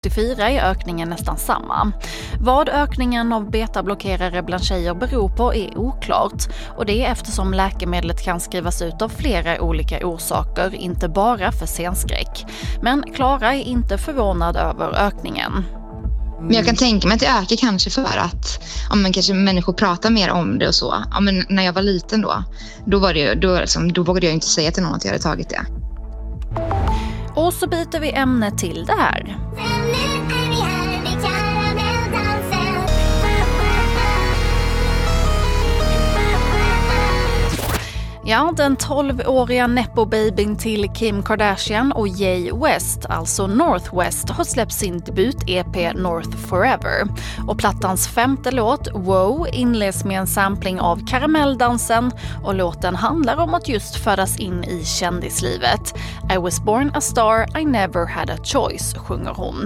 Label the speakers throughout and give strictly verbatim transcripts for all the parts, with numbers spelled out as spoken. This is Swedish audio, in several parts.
Speaker 1: åttiofyra är ökningen nästan samma. Vad ökningen av betablockerare bland tjejer beror på är oklart, och det är eftersom läkemedlet kan skrivas ut av flera olika orsaker, inte bara för scenskräck. Men Klara är inte förvånad över ökningen.
Speaker 2: Men jag kan tänka mig att det ökar kanske för att ja, men kanske människor pratar mer om det och så. Ja, men när jag var liten då, då, var det, då, liksom, då vågade jag inte säga till någon att jag hade tagit det.
Speaker 1: Och så byter vi ämne till det här. Ja, den tolvåriga nepo-babyn till Kim Kardashian och Ye West, alltså North West, har släppt sin debut-E P North Forever. Och plattans femte låt, Wow, inleds med en sampling av Karamelldansen, och låten handlar om att just födas in i kändislivet. I was born a star, I never had a choice, sjunger hon.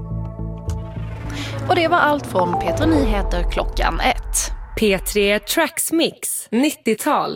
Speaker 1: Och det var allt från P tre Nyheter klockan ett.
Speaker 3: P tre Tracks Mix, nittiotal.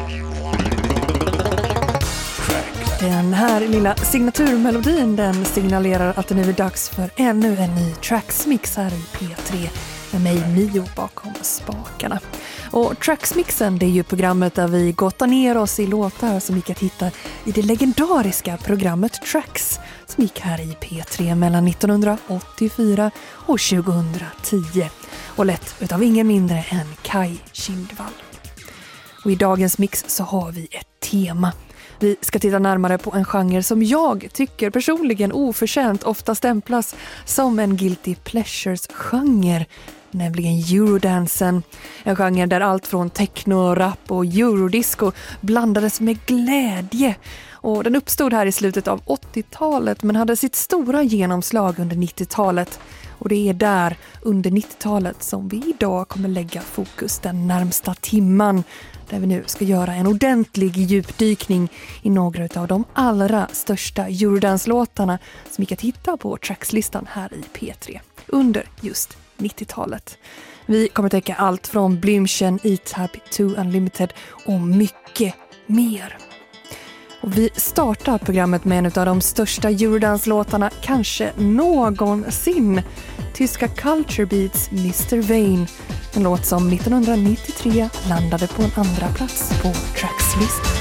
Speaker 4: Den här lilla signaturmelodin, den signalerar att det nu är dags för ännu en ny Tracksmix här i P tre med mig Mio bakom spakarna. Och Tracksmixen, det är ju programmet där vi gottar ner oss i låtar som gick att hitta i det legendariska programmet Tracks som gick här i P tre mellan nittonhundraåttiofyra och tjugohundratio och lett utav ingen mindre än Kai Kindvall. Och i dagens mix så har vi ett tema. Vi ska titta närmare på en genre som jag tycker personligen oförtjänt ofta stämplas som en guilty pleasures-genre, nämligen eurodansen. En genre där allt från techno, rap och eurodisco blandades med glädje. Och den uppstod här i slutet av åttiotalet men hade sitt stora genomslag under nittiotalet. Och det är där under nittiotalet som vi idag kommer lägga fokus den närmsta timman, där vi nu ska göra en ordentlig djupdykning i några av de allra största Eurodance-låtarna som vi kan hitta på trackslistan här i P tre under just nittiotalet. Vi kommer täcka allt från Blümchen, E-Type, To Unlimited och mycket mer. Och vi startar programmet med en av de största Eurodance-låtarna kanske någonsin. Tyska Culture Beats mister Vain. En låt som nittonhundranittiotre landade på en andra plats på Trackslistan.